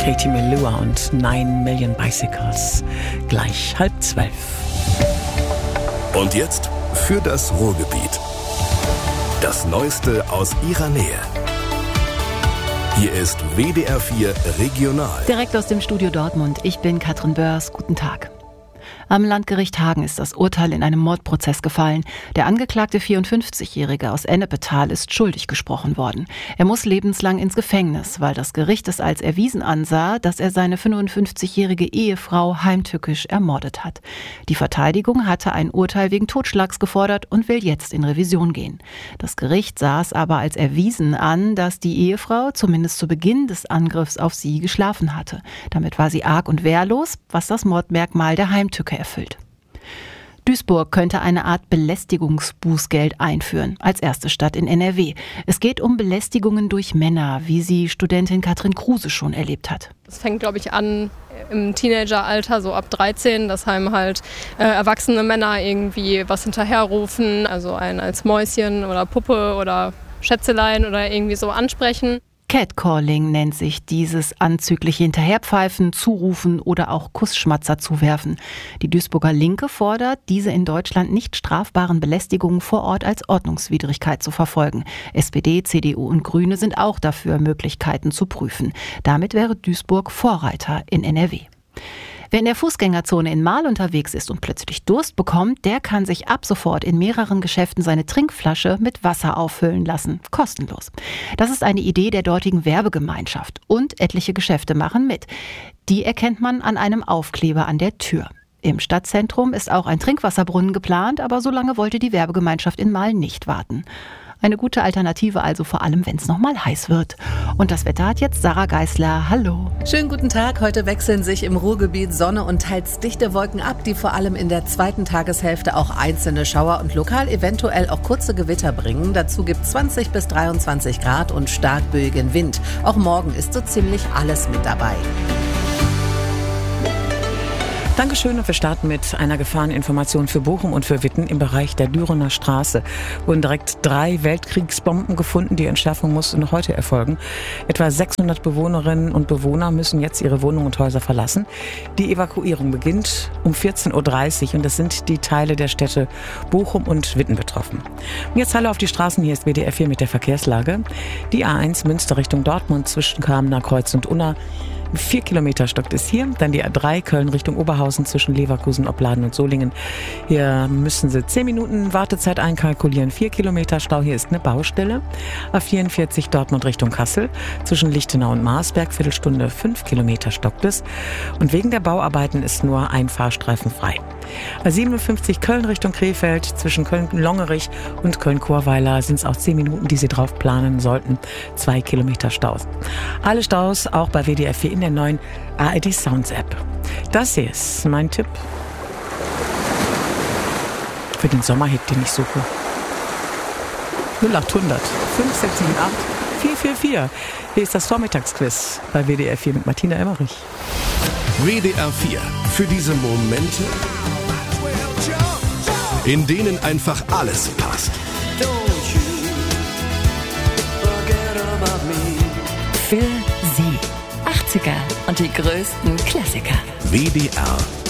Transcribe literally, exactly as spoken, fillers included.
Katie Melua und Nine Million Bicycles. Gleich halb zwölf. Und jetzt für das Ruhrgebiet. Das Neueste aus ihrer Nähe. Hier ist W D R vier Regional. Direkt aus dem Studio Dortmund. Ich bin Katrin Börs. Guten Tag. Am Landgericht Hagen ist das Urteil in einem Mordprozess gefallen. Der angeklagte vierundfünfzigjährige aus Ennepetal ist schuldig gesprochen worden. Er muss lebenslang ins Gefängnis, weil das Gericht es als erwiesen ansah, dass er seine fünfundfünfzigjährige Ehefrau heimtückisch ermordet hat. Die Verteidigung hatte ein Urteil wegen Totschlags gefordert und will jetzt in Revision gehen. Das Gericht sah es aber als erwiesen an, dass die Ehefrau zumindest zu Beginn des Angriffs auf sie geschlafen hatte. Damit war sie arg und wehrlos, was das Mordmerkmal der Heimtücke erfüllt. Duisburg könnte eine Art Belästigungsbußgeld einführen, als erste Stadt in N R W. Es geht um Belästigungen durch Männer, wie sie Studentin Katrin Kruse schon erlebt hat. Es fängt, glaube ich, an im Teenageralter, so ab dreizehn, dass einem halt äh, erwachsene Männer irgendwie was hinterherrufen, also einen als Mäuschen oder Puppe oder Schätzelein oder irgendwie so ansprechen. Catcalling nennt sich dieses anzügliche Hinterherpfeifen, Zurufen oder auch Kussschmatzer zuwerfen. Die Duisburger Linke fordert, diese in Deutschland nicht strafbaren Belästigungen vor Ort als Ordnungswidrigkeit zu verfolgen. S P D, C D U und Grüne sind auch dafür, Möglichkeiten zu prüfen. Damit wäre Duisburg Vorreiter in N R W. Wer in der Fußgängerzone in Marl unterwegs ist und plötzlich Durst bekommt, der kann sich ab sofort in mehreren Geschäften seine Trinkflasche mit Wasser auffüllen lassen. Kostenlos. Das ist eine Idee der dortigen Werbegemeinschaft. Und etliche Geschäfte machen mit. Die erkennt man an einem Aufkleber an der Tür. Im Stadtzentrum ist auch ein Trinkwasserbrunnen geplant, aber so lange wollte die Werbegemeinschaft in Marl nicht warten. Eine gute Alternative also, vor allem wenn es nochmal heiß wird. Und das Wetter hat jetzt Sarah Geisler. Hallo. Schönen guten Tag. Heute wechseln sich im Ruhrgebiet Sonne und teils dichte Wolken ab, die vor allem in der zweiten Tageshälfte auch einzelne Schauer und lokal eventuell auch kurze Gewitter bringen. Dazu gibt es zwanzig bis dreiundzwanzig Grad und stark böigen Wind. Auch morgen ist so ziemlich alles mit dabei. Dankeschön, und wir starten mit einer Gefahreninformation für Bochum und für Witten. Im Bereich der Dürener Straße wurden direkt drei Weltkriegsbomben gefunden. Die Entschärfung muss noch heute erfolgen. Etwa sechshundert Bewohnerinnen und Bewohner müssen jetzt ihre Wohnungen und Häuser verlassen. Die Evakuierung beginnt um vierzehn Uhr dreißig und es sind die Teile der Städte Bochum und Witten betroffen. Und jetzt alle auf die Straßen. Hier ist W D R vier mit der Verkehrslage. Die A eins Münster Richtung Dortmund zwischen Kamener Kreuz und Unna. Vier Kilometer stockt es hier. Dann die A drei Köln Richtung Oberhausen zwischen Leverkusen, Opladen und Solingen. Hier müssen Sie zehn Minuten Wartezeit einkalkulieren. Vier Kilometer Stau. Hier ist eine Baustelle. A vierundvierzig Dortmund Richtung Kassel zwischen Lichtenau und Marsberg. Viertelstunde, fünf Kilometer stockt es. Und wegen der Bauarbeiten ist nur ein Fahrstreifen frei. A siebenundfünfzig Köln Richtung Krefeld zwischen Köln-Longerich und Köln-Chorweiler sind es auch zehn Minuten, die Sie drauf planen sollten. Zwei Kilometer Staus. Alle Staus auch bei W D R vier in der neuen A R D Sounds App. Das hier ist mein Tipp für den Sommerhit, den ich suche. null achthundert fünf sechs sieben acht vier vier vier. Hier ist das Vormittagsquiz bei W D R vier mit Martina Emmerich. W D R vier. Für diese Momente, in denen einfach alles passt. Für Sie. achtziger und die größten Klassiker. W D R